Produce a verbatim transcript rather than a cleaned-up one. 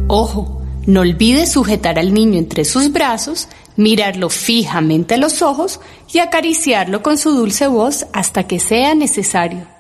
Ojo, no olvides sujetar al niño entre sus brazos, mirarlo fijamente a los ojos y acariciarlo con su dulce voz hasta que sea necesario.